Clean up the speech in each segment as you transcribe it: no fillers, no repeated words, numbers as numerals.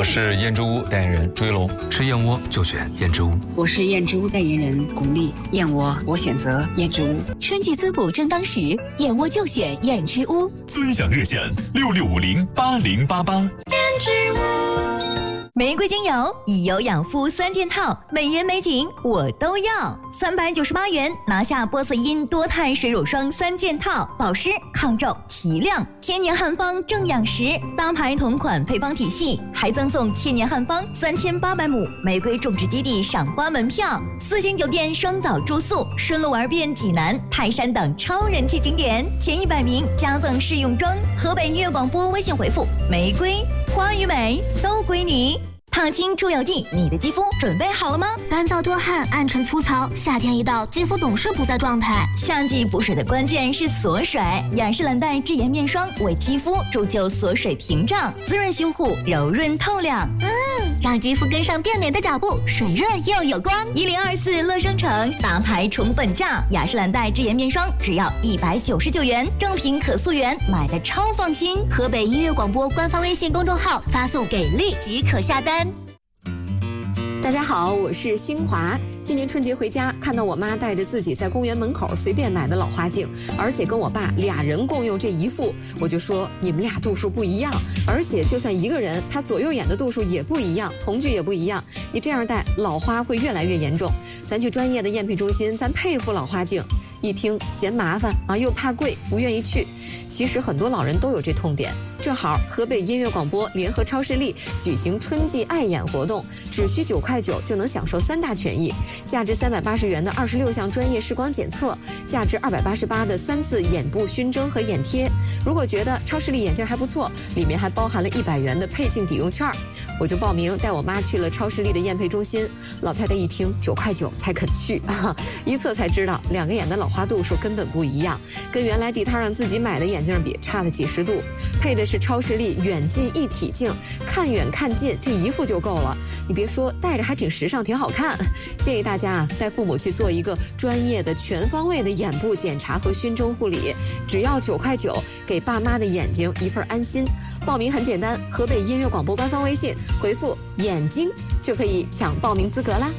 我是燕之屋代言人朱一龙， 吃燕窝就选燕之屋。 我是燕之屋代言人巩俐，燕窝我选择燕之屋。 春季滋补正当时，燕窝就选燕之屋。 尊享热线66508088。燕之屋。 玫瑰精油、以油养肤3件套，美颜美景我都要。398元拿下波色因多肽水乳霜3件套，保湿、抗皱、提亮，千年汉方正养时，搭牌同款配方体系，还赠送千年汉方3800亩玫瑰种植基地赏花门票，4星酒店双早住宿，顺路玩遍济南、泰山等超人气景点，前100名加赠试用装。河北音乐广播微信回复玫瑰花与美都归你。烫青出油剂，你的肌肤准备好了吗？ 干燥多汗、暗沉粗糙，夏天一到，肌肤总是不在状态。 夏季补水的关键是锁水，雅诗兰黛智妍面霜为肌肤铸就锁水屏障，滋润修护，柔润透亮。 让肌肤跟上变美的脚步，水润又有光。 1024乐生城大牌宠粉价，雅诗兰黛智妍面霜只要199元，正品可溯源，买的超放心。 河北音乐广播官方微信公众号发送给力即可下单。 大家好，我是新华。今年春节回家，看到我妈带着自己在公园门口随便买的老花镜，而且跟我爸俩人共用这一副，我就说你们俩度数不一样，而且就算一个人，他左右眼的度数也不一样，瞳距也不一样，你这样戴老花会越来越严重。咱去专业的验配中心，咱配副老花镜。一听嫌麻烦啊，又怕贵，不愿意去。其实很多老人都有这痛点。正好河北音乐广播联合超视力举行春季爱眼活动，只需9块9就能享受3大权益：价值380元的26项专业视光检测，价值288的3次眼部熏蒸和眼贴。如果觉得超视力眼镜还不错，里面还包含了100元的配镜抵用券。我就报名带我妈去了超视力的验配中心。老太太一听9块9才肯去一测才知道2个眼的老花度数根本不一样，跟原来地摊上自己买的眼镜比差了几十度。配的是超视力远近一体镜，看远看近这一副就够了。你别说，戴着还挺时尚，挺好看。建议大家带父母去做一个专业的全方位的眼部检查和熏蒸护理，只要9块9，给爸妈的眼睛一份安心。报名很简单，河北音乐广播官方微信回复眼睛就可以抢报名资格啦。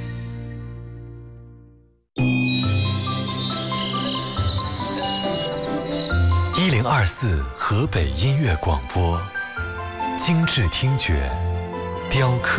1024河北音乐广播，精致听觉，雕刻。